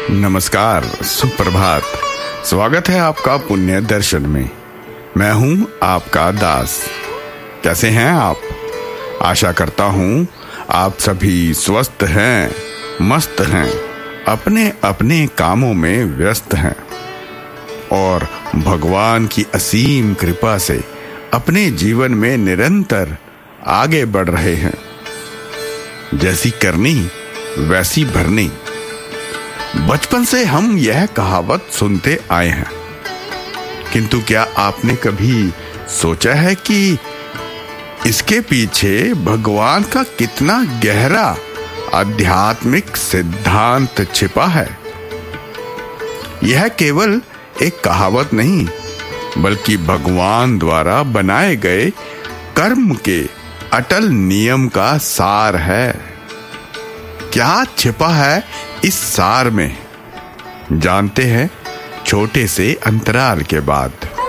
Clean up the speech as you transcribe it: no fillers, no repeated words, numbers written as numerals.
नमस्कार, सुप्रभात। स्वागत है आपका पुण्य दर्शन में। मैं हूं आपका दास। कैसे हैं आप? आशा करता हूं आप सभी स्वस्थ हैं, मस्त हैं, अपने अपने कामों में व्यस्त हैं और भगवान की असीम कृपा से अपने जीवन में निरंतर आगे बढ़ रहे हैं। जैसी करनी वैसी भरनी। बचपन से हम यह कहावत सुनते आए हैं, किंतु क्या आपने कभी सोचा है कि इसके पीछे भगवान का कितना गहरा आध्यात्मिक सिद्धांत छिपा है? यह केवल एक कहावत नहीं, बल्कि भगवान द्वारा बनाए गए कर्म के अटल नियम का सार है। क्या छिपा है इस सार में, जानते हैं छोटे से अंतराल के बाद।